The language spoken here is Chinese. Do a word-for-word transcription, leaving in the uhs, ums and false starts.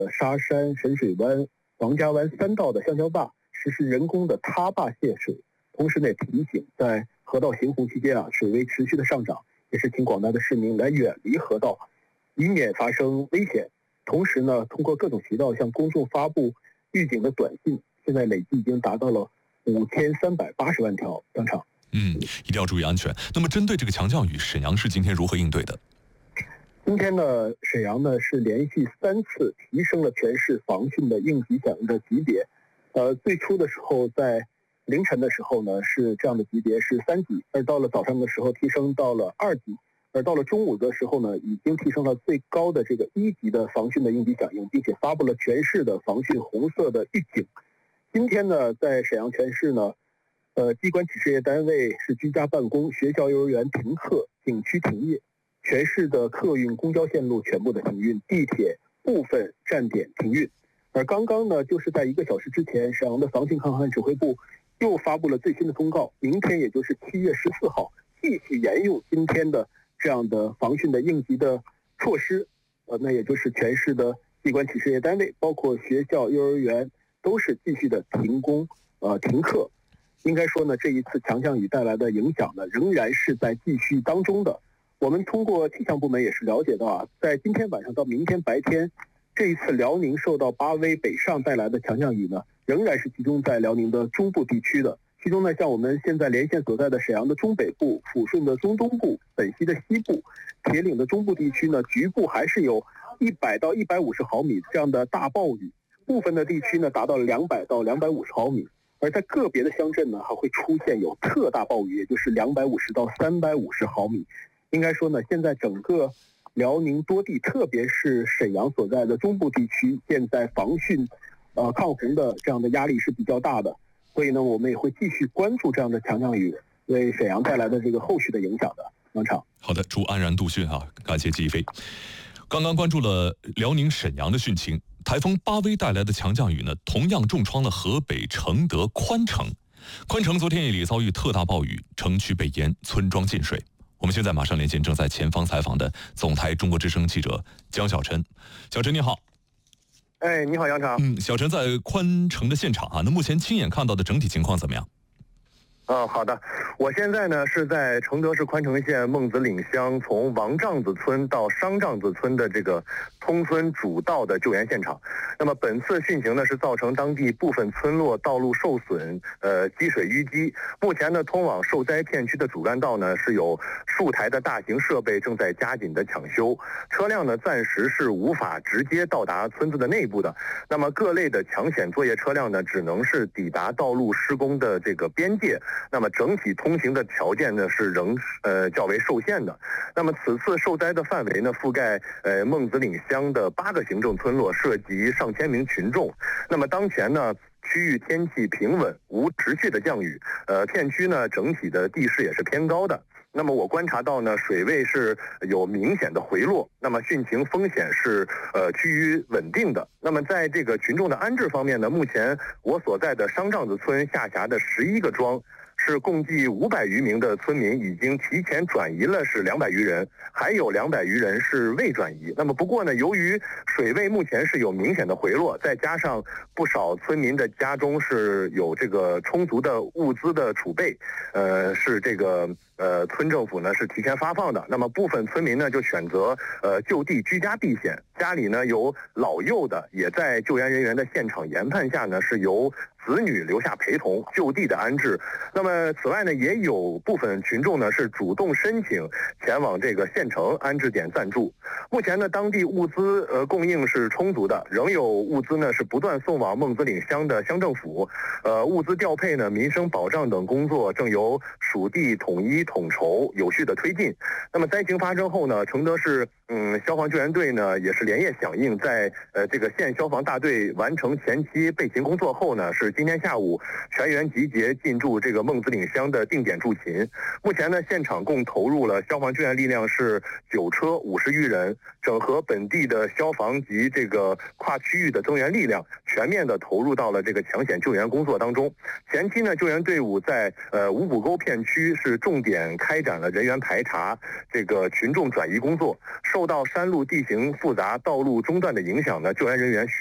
沙山、神水湾、王家湾三道的橡胶坝实施人工的塌坝泄水，同时呢提醒在河道行洪期间啊，水位持续的上涨，也是请广大的市民来远离河道，以免发生危险。同时呢，通过各种渠道向公众发布预警的短信，现在累计已经达到了五千三百八十万条。当场， 嗯，一定要注意安全。那么，针对这个强降雨，沈阳市今天如何应对的？ 今天呢，沈阳呢是连续三次提升了全市防汛的应急响应的级别。呃，最初的时候在凌晨的时候呢是这样的级别是三级，而到了早上的时候提升到了二级，而到了中午的时候呢已经提升到最高的这个一级的防汛的应急响应，并且发布了全市的防汛红色的预警。今天呢，在沈阳全市呢，呃，机关企事业单位是居家办公，学校幼儿园停课，景区停业。全市的客运公交线路全部的停运，地铁部分站点停运。而刚刚呢，就是在一个小时之前，沈阳的防汛抗旱指挥部又发布了最新的通告，明天也就是七月十四号，继续沿用今天的这样的防汛的应急的措施。呃，那也就是全市的机关企事业单位，包括学校、幼儿园，都是继续的停工、呃停课。应该说呢，这一次强降雨带来的影响呢，仍然是在继续当中的。我们通过气象部门也是了解到啊，在今天晚上到明天白天，这一次辽宁受到巴威北上带来的强降雨呢，仍然是集中在辽宁的中部地区的。其中呢，像我们现在连线所在的沈阳的中北部、抚顺的中东部、本溪的西部、铁岭的中部地区呢，局部还是有一百到一百五十毫米这样的大暴雨，部分的地区呢达到两百到两百五十毫米。而在个别的乡镇呢，还会出现有特大暴雨，也就是两百五十到三百五十毫米。应该说呢，现在整个辽宁多地，特别是沈阳所在的中部地区，现在防汛、呃抗洪的这样的压力是比较大的，所以呢，我们也会继续关注这样的强降雨为沈阳带来的这个后续的影响的。王场， 好的，祝安然度汛啊！感谢季飞。刚刚关注了辽宁沈阳的汛情，台风巴威带来的强降雨呢，同样重创了河北承德宽城。宽城昨天夜里遭遇特大暴雨，城区被淹，村庄进水。我们现在马上连线正在前方采访的总台中国之声记者江小晨。小晨你好。 哎，你好杨常。 嗯，小陈在宽城的现场啊，那目前亲眼看到的整体情况怎么样？ 嗯，好的，我现在呢是在承德市宽城县孟子岭乡，从王帐子村到商帐子村的这个通村主道的救援现场。那么本次汛情呢是造成当地部分村落道路受损，呃，积水淤积。目前呢，通往受灾片区的主干道呢是有数台的大型设备正在加紧的抢修，车辆呢暂时是无法直接到达村子的内部的。那么各类的抢险作业车辆呢，只能是抵达道路施工的这个边界。那么整体通行的条件呢是仍呃较为受限的。那么此次受灾的范围呢覆盖呃孟子岭乡的八个行政村落，涉及上千名群众。那么当前呢，区域天气平稳，无持续的降雨，呃片区呢整体的地势也是偏高的。那么我观察到呢，水位是有明显的回落，那么汛情风险是呃趋于稳定的。那么在这个群众的安置方面呢，目前我所在的商帐子村下辖的十一个庄，是共计五百余名的村民已经提前转移了，是两百余人，还有两百余人是未转移。那么不过呢，由于水位目前是有明显的回落，再加上不少村民的家中是有这个充足的物资的储备，呃，是这个呃村政府呢是提前发放的。那么部分村民呢就选择呃就地居家避险，家里呢有老幼的，也在救援人员的现场研判下呢，是由子女留下陪同就地的安置。那么此外呢，也有部分群众呢是主动申请前往这个县城安置点暂住。目前呢，当地物资呃供应是充足的，仍有物资呢是不断送往孟子岭乡的乡政府。呃，物资调配呢、民生保障等工作正由属地统一统筹有序的推进。那么灾情发生后呢，承德市嗯消防救援队呢也是连夜响应，在呃这个县消防大队完成前期备勤工作后呢，是今天下午全员集结进驻这个孟子岭乡的定点驻勤。目前呢，现场共投入了消防救援力量是九车五十余人，整合本地的消防及这个跨区域的增援力量，全面的投入到了这个抢险救援工作当中。前期呢，救援队伍在呃五股沟片区是重点开展了人员排查、这个群众转移工作。受受到山路地形复杂、道路中断的影响呢，救援人员